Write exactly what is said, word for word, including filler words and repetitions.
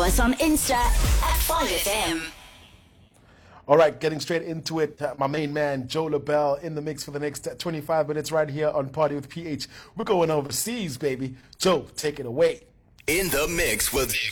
us on Insta at five F M. All right, getting straight into it. Uh, my main man, Joe LaBelle, in the mix for the next uh, twenty-five minutes right here on Party with P H. We're going overseas, baby. Joe, take it away. In the mix with